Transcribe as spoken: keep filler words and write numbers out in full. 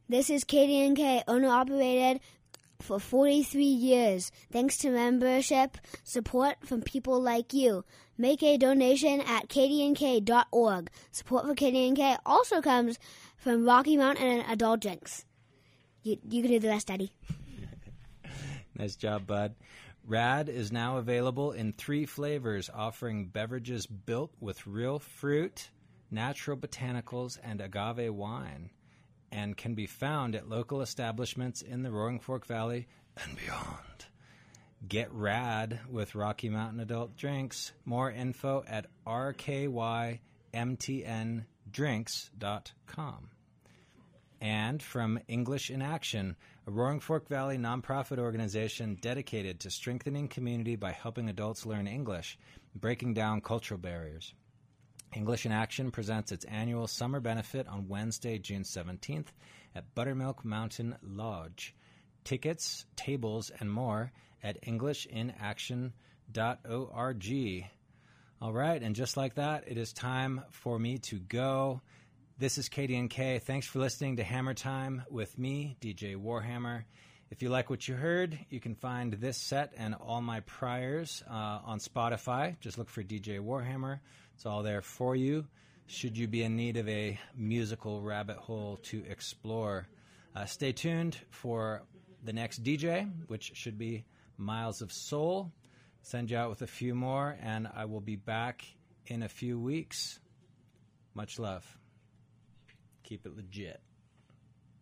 This is K D N K, owner-operated for forty-three years. Thanks to membership support from people like you. Make a donation at k d n k dot org. Support for K D N K also comes from Rocky Mountain and Adult Drinks. You, you can do the rest, Daddy. Nice job, bud. Rad is now available in three flavors, offering beverages built with real fruit, natural botanicals, and agave wine, and can be found at local establishments in the Roaring Fork Valley and beyond. Get rad with Rocky Mountain Adult Drinks. More info at r k y m t n drinks dot com. And from English in Action, a Roaring Fork Valley nonprofit organization dedicated to strengthening community by helping adults learn English, breaking down cultural barriers. English in Action presents its annual summer benefit on Wednesday, June seventeenth at Buttermilk Mountain Lodge. Tickets, tables, and more at english in action dot org. All right, and just like that, it is time for me to go. This is K D N K. Thanks for listening to Hammer Time with me, D J Warhammer. If you like what you heard, you can find this set and all my priors uh, on Spotify. Just look for D J Warhammer. It's all there for you, should you be in need of a musical rabbit hole to explore. Uh, stay tuned for the next D J, which should be Miles of Soul. Send you out with a few more, and I will be back in a few weeks. Much love. Keep it legit.